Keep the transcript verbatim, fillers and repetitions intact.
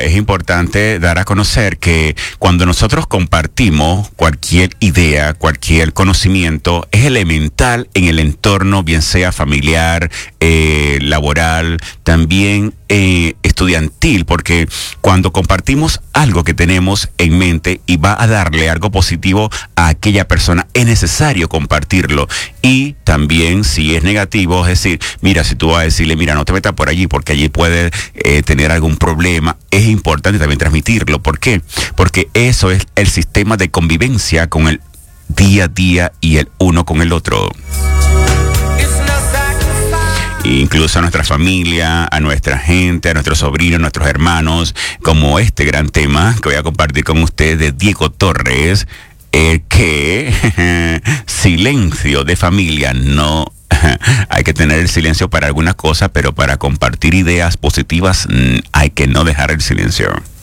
es importante dar a conocer que cuando nosotros compartimos cualquier idea, cualquier conocimiento, es elemental en el entorno, bien sea familiar, eh, laboral, también eh, estudiantil, porque cuando compartimos algo que tenemos en mente y va a darle algo positivo a aquella persona, es necesario compartirlo. Y también si es negativo, es decir, mira, si tú vas a decirle, mira, no te metas por allí porque allí puede eh, tener algún problema, es importante también transmitirlo. ¿Por qué? Porque eso es el sistema de convivencia con el día a día y el uno con el otro. Incluso a nuestra familia, a nuestra gente, a nuestros sobrinos, a nuestros hermanos, como este gran tema que voy a compartir con ustedes de Diego Torres, el que silencio de familia, no hay que tener el silencio para algunas cosas, pero para compartir ideas positivas hay que no dejar el silencio.